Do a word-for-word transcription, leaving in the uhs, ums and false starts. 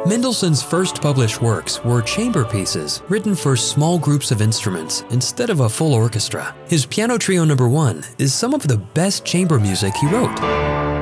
Mendelssohn's first published works were chamber pieces written for small groups of instruments instead of a full orchestra. His Piano Trio Number One is some of the best chamber music he wrote.